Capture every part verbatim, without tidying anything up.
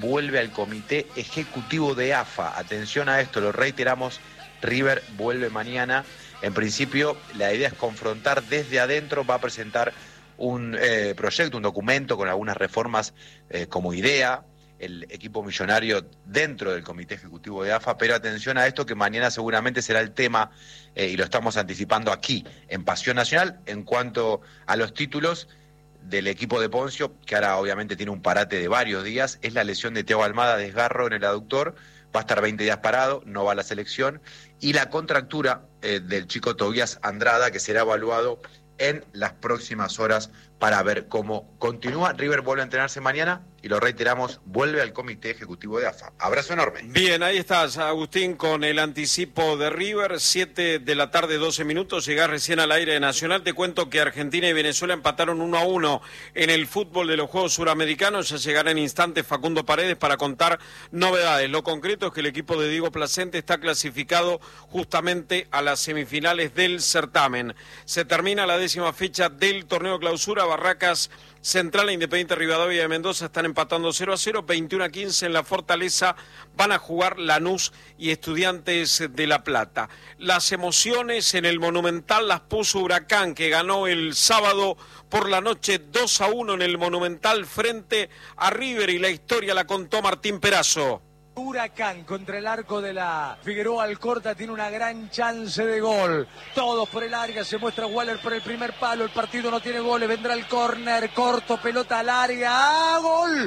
vuelve al comité ejecutivo de A F A. Atención a esto, lo reiteramos, River vuelve mañana. En principio, la idea es confrontar desde adentro, va a presentar un eh, proyecto, un documento con algunas reformas eh, como idea, el equipo millonario dentro del comité ejecutivo de A F A, pero atención a esto que mañana seguramente será el tema, eh, y lo estamos anticipando aquí, en Pasión Nacional, en cuanto a los títulos del equipo de Poncio, que ahora obviamente tiene un parate de varios días, es la lesión de Thiago Almada, desgarro en el aductor, va a estar veinte días parado, no va a la selección, y la contractura eh, del chico Tobías Andrada, que será evaluado en las próximas horas para ver cómo continúa. River vuelve a entrenarse mañana y lo reiteramos, vuelve al comité ejecutivo de A F A. Abrazo enorme. Bien, ahí estás, Agustín, con el anticipo de River, siete de la tarde, doce minutos, llegás recién al aire de Nacional. Te cuento que Argentina y Venezuela empataron uno a uno en el fútbol de los Juegos Suramericanos. Ya llegará en instantes Facundo Paredes para contar novedades. Lo concreto es que el equipo de Diego Placente está clasificado justamente a las semifinales del certamen. Se termina la décima fecha del torneo clausura. Barracas Central e Independiente Rivadavia de Mendoza están empatando cero a cero, veintiuno a quince en la Fortaleza van a jugar Lanús y Estudiantes de La Plata. Las emociones en el Monumental las puso Huracán, que ganó el sábado por la noche dos a uno en el Monumental frente a River, y la historia la contó Martín Perazo. Huracán contra el arco de la Figueroa Alcorta tiene una gran chance de gol. Todos por el área, se muestra Waller por el primer palo. El partido no tiene goles, vendrá el córner, corto, pelota al área. ¡Ah, gol!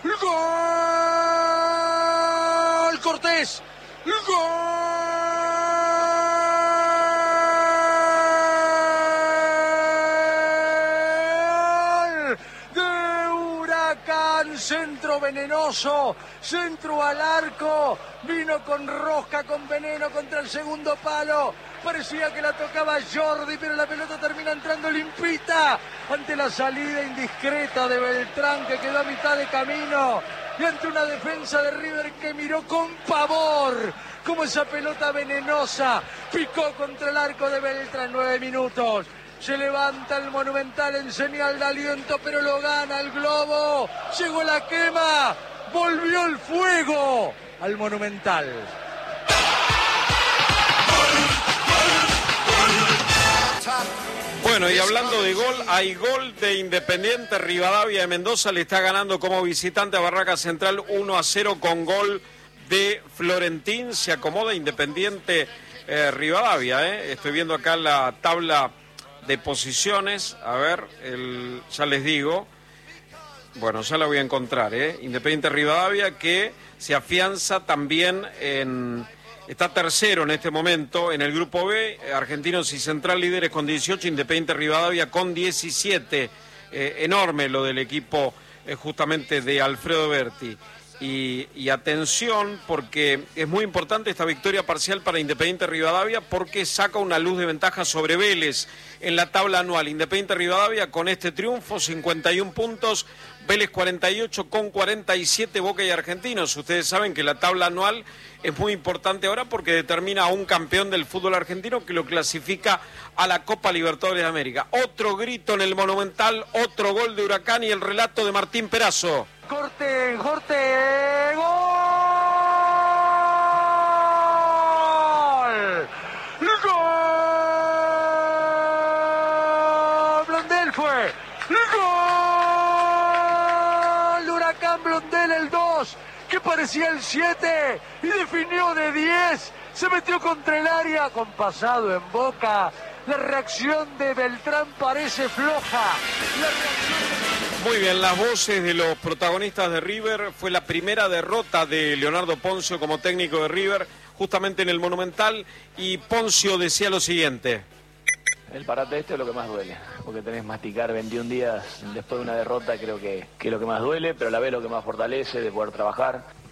¡Gol! Cortés. ¡Gol! Centro venenoso, centro al arco, vino con rosca, con veneno contra el segundo palo, parecía que la tocaba Jordi, pero la pelota termina entrando limpita ante la salida indiscreta de Beltrán, que quedó a mitad de camino, y ante una defensa de River que miró con pavor como esa pelota venenosa picó contra el arco de Beltrán. Nueve minutos. Se levanta el Monumental en señal de aliento, pero lo gana el Globo. Llegó la quema, volvió el fuego al Monumental. Bueno, y hablando de gol, hay gol de Independiente Rivadavia de Mendoza, le está ganando como visitante a Barracas Central uno a cero con gol de Florentín. Se acomoda Independiente eh, Rivadavia, eh. Estoy viendo acá la tabla de posiciones, a ver, el, ya les digo, bueno, ya la voy a encontrar, ¿eh? Independiente Rivadavia, que se afianza también en, está tercero en este momento en el grupo B, Argentinos y Central líderes con dieciocho, Independiente Rivadavia con diecisiete, eh, enorme lo del equipo eh, justamente de Alfredo Berti. Y, y atención, porque es muy importante esta victoria parcial para Independiente Rivadavia, porque saca una luz de ventaja sobre Vélez en la tabla anual. Independiente Rivadavia con este triunfo, cincuenta y uno puntos, Vélez cuarenta y ocho con cuarenta y siete, Boca y Argentinos. Ustedes saben que la tabla anual es muy importante ahora porque determina a un campeón del fútbol argentino que lo clasifica a la Copa Libertadores de América. Otro grito en el Monumental, otro gol de Huracán y el relato de Martín Perazo. Corte, corte, gol. Gol. Blondel fue. Gol. Huracán Blondel el dos, que parecía el siete y definió de diez. Se metió contra el área con pasado en Boca. La reacción de Beltrán parece floja. La reacción de... Muy bien, las voces de los protagonistas de River. Fue la primera derrota de Leonardo Poncio como técnico de River, justamente en el Monumental, y Poncio decía lo siguiente. El parate este es lo que más duele, porque tenés que masticar veintiún días después de una derrota, creo que, que es lo que más duele, pero a la vez lo que más fortalece de poder trabajar.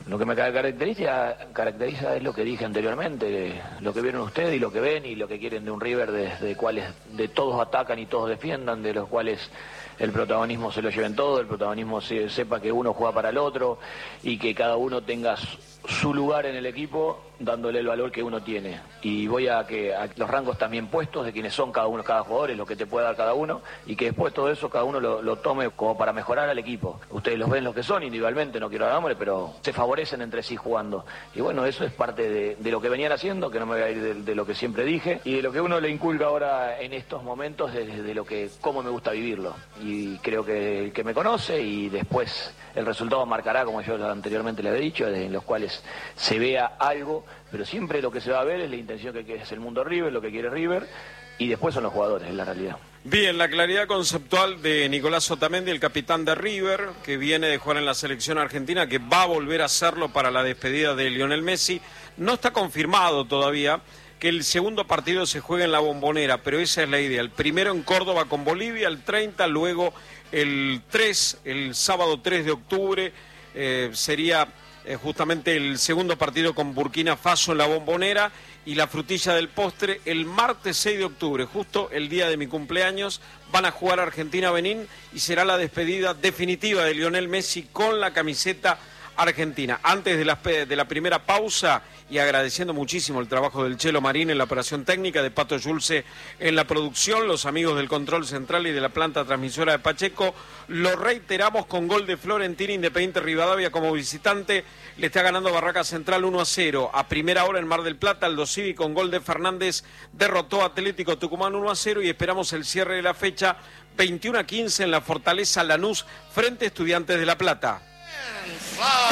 Lo que me caracteriza, caracteriza es lo que dije anteriormente, lo que vieron ustedes y lo que ven y lo que quieren de un River de, de cuales de todos atacan y todos defiendan, de los cuales el protagonismo se lo lleven todo, el protagonismo se, sepa que uno juega para el otro y que cada uno tenga su, su lugar en el equipo dándole el valor que uno tiene. Y voy a que a los rangos también puestos de quienes son cada uno, cada jugador, es lo que te puede dar cada uno, y que después todo eso cada uno lo, lo tome como para mejorar al equipo. Ustedes los ven los que son individualmente, no quiero hablar, pero se favorecen entre sí jugando. Y bueno, eso es parte de, de lo que venían haciendo, que no me voy a ir de, de lo que siempre dije, y de lo que uno le inculca ahora en estos momentos, de, de lo que, cómo me gusta vivirlo. Y creo que el que me conoce, y después el resultado marcará, como yo anteriormente le había dicho, en los cuales se vea algo, pero siempre lo que se va a ver es la intención que, que es el mundo River, lo que quiere River, y después son los jugadores, es la realidad. Bien, la claridad conceptual de Nicolás Otamendi, el capitán de River, que viene de jugar en la selección argentina, que va a volver a hacerlo para la despedida de Lionel Messi. No está confirmado todavía que el segundo partido se juegue en la Bombonera, pero esa es la idea. El primero en Córdoba con Bolivia, el treinta, luego el tres, el sábado tres de octubre, eh, sería eh, justamente el segundo partido con Burkina Faso en la Bombonera, y la frutilla del postre el martes seis de octubre, justo el día de mi cumpleaños, van a jugar Argentina-Benín y será la despedida definitiva de Lionel Messi con la camiseta argentina. Antes de la, de la primera pausa, y agradeciendo muchísimo el trabajo del Chelo Marín en la operación técnica, de Pato Yulce en la producción, los amigos del control central y de la planta transmisora de Pacheco, lo reiteramos con gol de Florentina, Independiente Rivadavia como visitante le está ganando Barraca Central uno a cero. A primera hora en Mar del Plata, Aldo Civi con gol de Fernández derrotó a Atlético Tucumán uno a cero, y esperamos el cierre de la fecha veintiuno a quince en la Fortaleza Lanús frente a Estudiantes de La Plata.